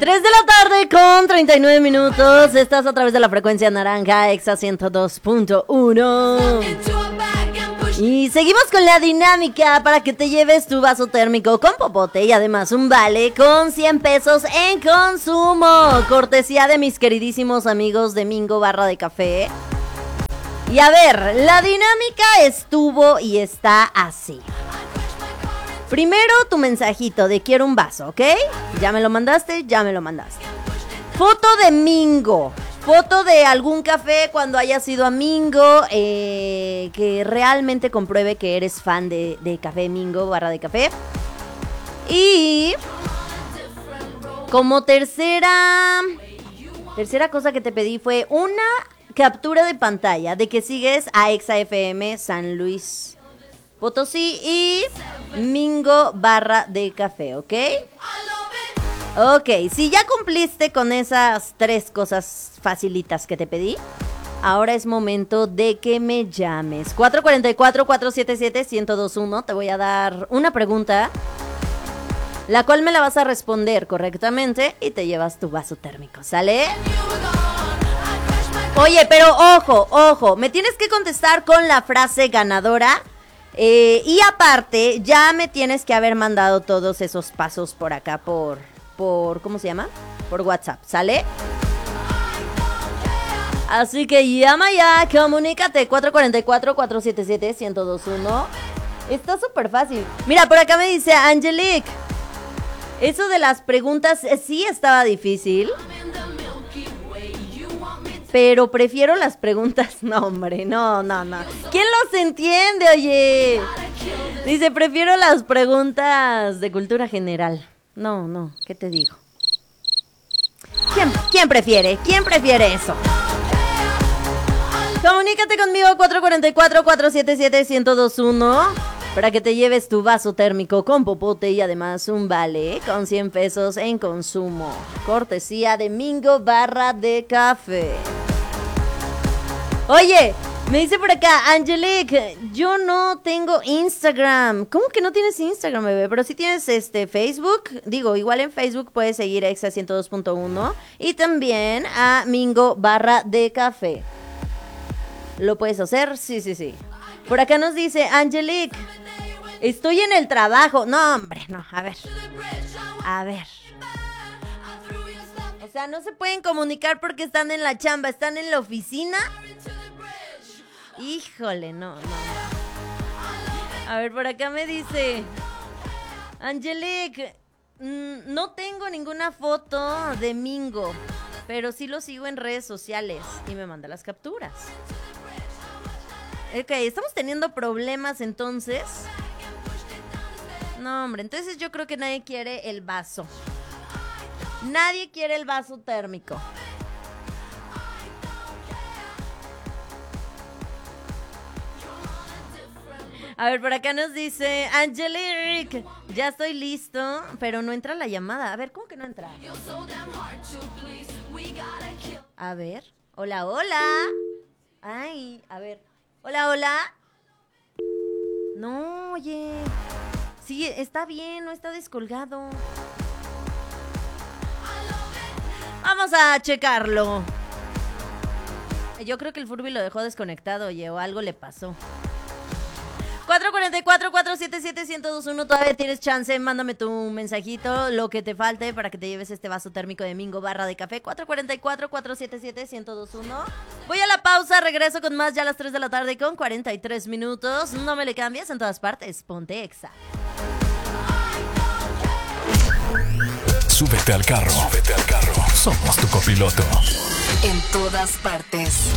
3 de la tarde con 39 minutos. Estás a través de la frecuencia naranja, Exa 102.1. Y seguimos con la dinámica para que te lleves tu vaso térmico con popote y además un vale con 100 pesos en consumo. Cortesía de mis queridísimos amigos de Mingo Barra de Café. Y a ver, la dinámica estuvo y está así. Primero tu mensajito de quiero un vaso, ¿ok? Ya me lo mandaste. Foto de Mingo. Foto de algún café cuando hayas ido a Mingo, que realmente compruebe que eres fan de Café Mingo, Barra de Café. Y como tercera cosa que te pedí fue una captura de pantalla de que sigues a Exa FM San Luis Potosí y Mingo Barra de Café, ¿ok? Ok, si ya cumpliste con esas 3 cosas facilitas que te pedí, ahora es momento de que me llames. 444-477-1021, te voy a dar una pregunta, la cual me la vas a responder correctamente y te llevas tu vaso térmico, ¿sale? Oye, pero ojo, me tienes que contestar con la frase ganadora. Y aparte, ya me tienes que haber mandado todos esos pasos por acá, por ¿cómo se llama? Por WhatsApp, ¿sale? Así que llama ya, comunícate, 444-477-1021. Está súper fácil. Mira, por acá me dice Angelique, eso de las preguntas sí estaba difícil, pero prefiero las preguntas. No, hombre, no. ¿Quién los entiende, oye? Dice, prefiero las preguntas de cultura general. No, ¿qué te digo? ¿Quién prefiere? ¿Quién prefiere eso? Comunícate conmigo 444-477-1021 para que te lleves tu vaso térmico con popote y además un vale con 100 pesos en consumo. Cortesía de Mingo Barra de Café. Oye, me dice por acá, Angelique, yo no tengo Instagram. ¿Cómo que no tienes Instagram, bebé? Pero sí tienes Facebook. Digo, igual en Facebook puedes seguir a Exa 102.1 y también a Mingo Barra de Café. ¿Lo puedes hacer? Sí. Por acá nos dice, Angelique, estoy en el trabajo. No, hombre, no, a ver. O sea, no se pueden comunicar porque están en la chamba, están en la oficina. Híjole, no. A ver, por acá me dice, Angelique, no tengo ninguna foto de Mingo, pero sí lo sigo en redes sociales y me manda las capturas. Ok, estamos teniendo problemas entonces. No, hombre, entonces yo creo que nadie quiere el vaso. Nadie quiere el vaso térmico. A ver, por acá nos dice Angelique, ya estoy listo, pero no entra la llamada. A ver, ¿cómo que no entra? A ver, hola. Ay, a ver, hola. No, oye. Sí, está bien, no está descolgado. Vamos a checarlo. Yo creo que el Furby lo dejó desconectado, oye, o algo le pasó. 444-477-1021, todavía tienes chance, mándame tu mensajito, lo que te falte para que te lleves este vaso térmico de Mingo Barra de Café. 444-477-1021. Voy a la pausa, regreso con más ya a las 3 de la tarde con 43 minutos. No me le cambies, en todas partes, ponte Exa. Súbete al carro. Somos tu copiloto. En todas partes.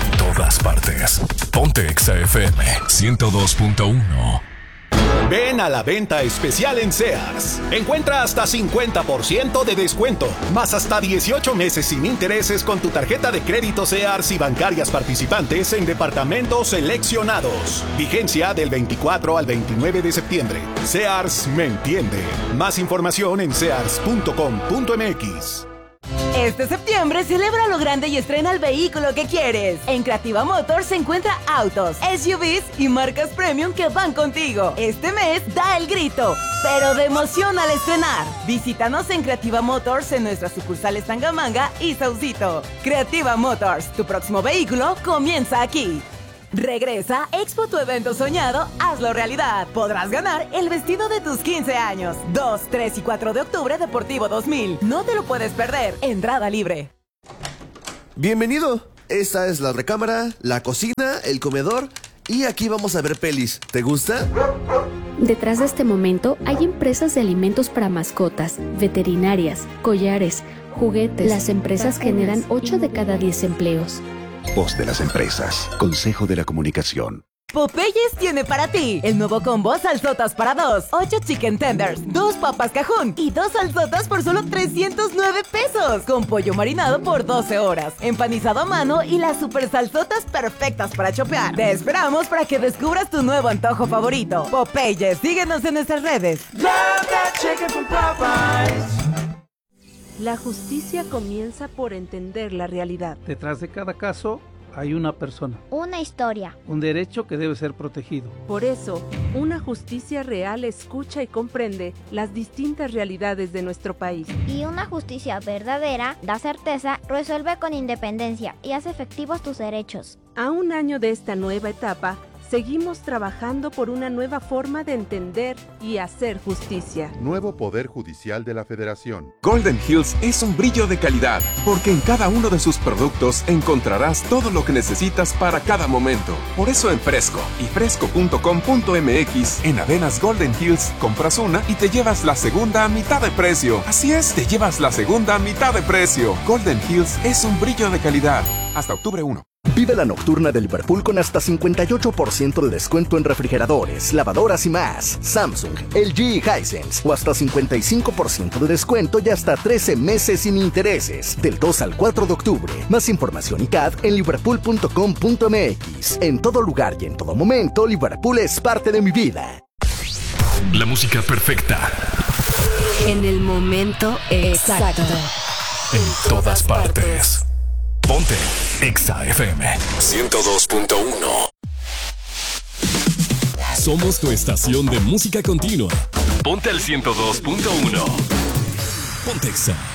Ponte Exa FM 102.1. Ven a la venta especial en Sears. Encuentra hasta 50% de descuento, más hasta 18 meses sin intereses con tu tarjeta de crédito Sears y bancarias participantes en departamentos seleccionados. Vigencia del 24 al 29 de septiembre. Sears me entiende. Más información en sears.com.mx. Este septiembre celebra lo grande y estrena el vehículo que quieres. En Creativa Motors se encuentra autos, SUVs y marcas premium que van contigo. Este mes da el grito, pero de emoción al estrenar. Visítanos en Creativa Motors en nuestras sucursales Tangamanga y Saucito. Creativa Motors, tu próximo vehículo comienza aquí. Regresa Expo, tu evento soñado, hazlo realidad. Podrás ganar el vestido de tus 15 años. 2, 3 y 4 de octubre, Deportivo 2000. No te lo puedes perder. Entrada libre. Bienvenido. Esta es la recámara, la cocina, el comedor y aquí vamos a ver pelis. ¿Te gusta? Detrás de este momento hay empresas de alimentos para mascotas, veterinarias, collares, juguetes. Las empresas generan 8 de cada 10 empleos. Voz de las empresas. Consejo de la Comunicación. Popeyes tiene para ti el nuevo combo salsotas para 2, 8 chicken tenders, 2 papas cajún y 2 salsotas por solo 309 pesos, con pollo marinado por 12 horas, empanizado a mano y las super salsotas perfectas para chopear. Te esperamos para que descubras tu nuevo antojo favorito. Popeyes, síguenos en nuestras redes. La justicia comienza por entender la realidad. Detrás de cada caso hay una persona. Una historia. Un derecho que debe ser protegido. Por eso, una justicia real escucha y comprende las distintas realidades de nuestro país. Y una justicia verdadera da certeza, resuelve con independencia y hace efectivos tus derechos. A un año de esta nueva etapa, seguimos trabajando por una nueva forma de entender y hacer justicia. Nuevo Poder Judicial de la Federación. Golden Hills es un brillo de calidad, porque en cada uno de sus productos encontrarás todo lo que necesitas para cada momento. Por eso en Fresco y fresco.com.mx, en avenas Golden Hills, compras una y te llevas la segunda a mitad de precio. Así es, te llevas la segunda a mitad de precio. Golden Hills es un brillo de calidad. Hasta octubre 1. Vive la nocturna de Liverpool con hasta 58% de descuento en refrigeradores, lavadoras y más. Samsung, LG y Hisense. O hasta 55% de descuento y hasta 13 meses sin intereses. Del 2 al 4 de octubre. Más información y CAD en liverpool.com.mx. En todo lugar y en todo momento, Liverpool es parte de mi vida. La música perfecta. En el momento exacto. En todas partes. Ponte Exa FM 102.1. Somos tu estación de música continua. Ponte al 102.1. Ponte Exa.